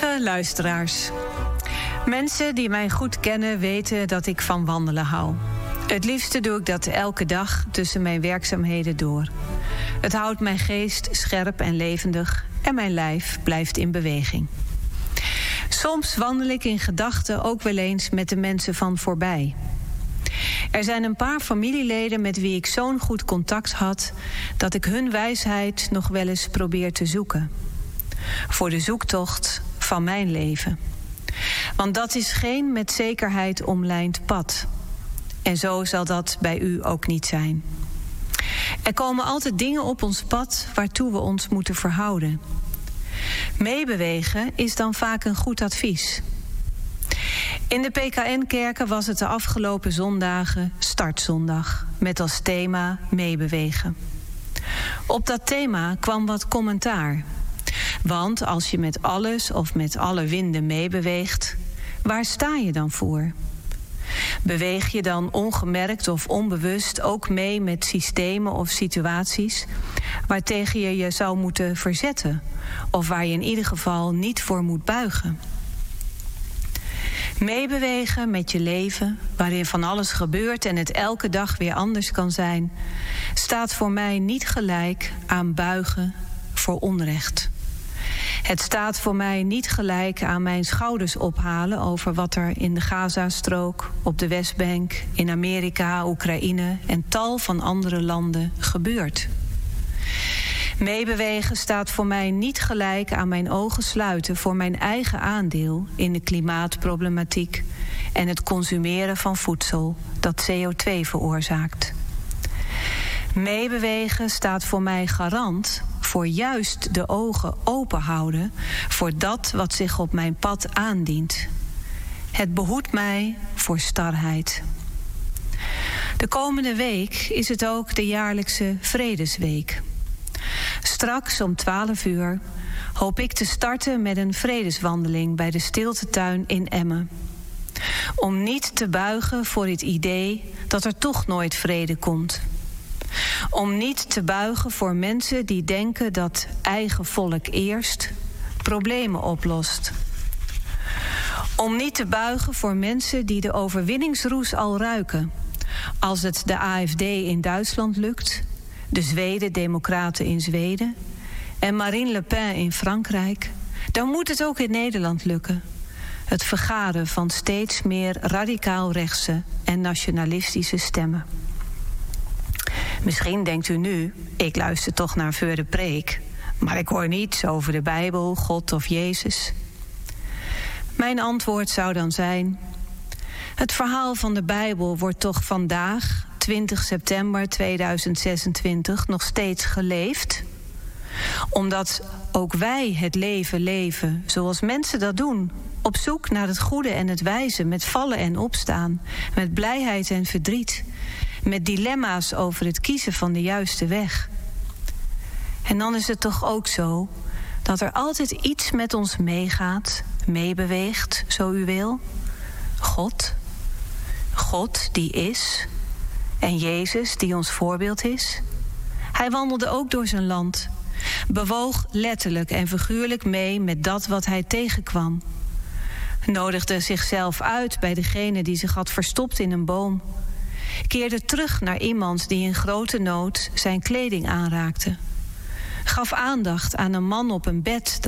Lieve luisteraars. Mensen die mij goed kennen weten dat ik van wandelen hou. Het liefste doe ik dat elke dag tussen mijn werkzaamheden door. Het houdt mijn geest scherp en levendig en mijn lijf blijft in beweging. Soms wandel ik in gedachten ook wel eens met de mensen van voorbij. Er zijn een paar familieleden met wie ik zo'n goed contact had dat ik hun wijsheid nog wel eens probeer te zoeken. Voor de zoektocht van mijn leven. Want dat is geen met zekerheid omlijnd pad. En zo zal dat bij u ook niet zijn. Er komen altijd dingen op ons pad waartoe we ons moeten verhouden. Meebewegen is dan vaak een goed advies. In de PKN-kerken was het de afgelopen zondagen startzondag, met als thema meebewegen. Op dat thema kwam wat commentaar. Want als je met alles of met alle winden meebeweegt, waar sta je dan voor? Beweeg je dan ongemerkt of onbewust ook mee met systemen of situaties waartegen je je zou moeten verzetten, of waar je in ieder geval niet voor moet buigen? Meebewegen met je leven, waarin van alles gebeurt en het elke dag weer anders kan zijn, staat voor mij niet gelijk aan buigen voor onrecht. Het staat voor mij niet gelijk aan mijn schouders ophalen over wat er in de Gazastrook, op de Westbank, in Amerika, Oekraïne en tal van andere landen gebeurt. Meebewegen staat voor mij niet gelijk aan mijn ogen sluiten voor mijn eigen aandeel in de klimaatproblematiek en het consumeren van voedsel dat CO2 veroorzaakt. Meebewegen staat voor mij garant voor juist de ogen open houden voor dat wat zich op mijn pad aandient. Het behoedt mij voor starheid. De komende week is het ook de jaarlijkse Vredesweek. Straks om 12 uur hoop ik te starten met een vredeswandeling bij de Stiltetuin in Emmen. Om niet te buigen voor het idee dat er toch nooit vrede komt. Om niet te buigen voor mensen die denken dat eigen volk eerst problemen oplost. Om niet te buigen voor mensen die de overwinningsroes al ruiken. Als het de AfD in Duitsland lukt, de Zweden-democraten in Zweden en Marine Le Pen in Frankrijk, dan moet het ook in Nederland lukken. Het vergaren van steeds meer radicaal rechtse en nationalistische stemmen. Misschien denkt u nu, ik luister toch naar Voor de Preek, maar ik hoor niets over de Bijbel, God of Jezus. Mijn antwoord zou dan zijn: het verhaal van de Bijbel wordt toch vandaag, 20 september 2026, nog steeds geleefd? Omdat ook wij het leven leven zoals mensen dat doen. Op zoek naar het goede en het wijze, met vallen en opstaan, met blijheid en verdriet, met dilemma's over het kiezen van de juiste weg. En dan is het toch ook zo dat er altijd iets met ons meegaat, meebeweegt, zo u wil. God. God die is. En Jezus die ons voorbeeld is. Hij wandelde ook door zijn land. Bewoog letterlijk en figuurlijk mee met dat wat hij tegenkwam. Nodigde zichzelf uit bij degene die zich had verstopt in een boom. Keerde terug naar iemand die in grote nood zijn kleding aanraakte. Gaf aandacht aan een man op een bed